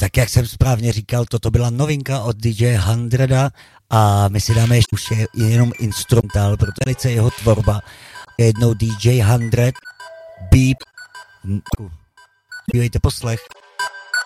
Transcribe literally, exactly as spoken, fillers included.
tak jak jsem správně říkal, toto byla novinka od D J Hundreda a my si dáme ještě už je jenom instrumentál, protože jeho tvorba je jednou D J Hundred, Beep, dívejte poslech.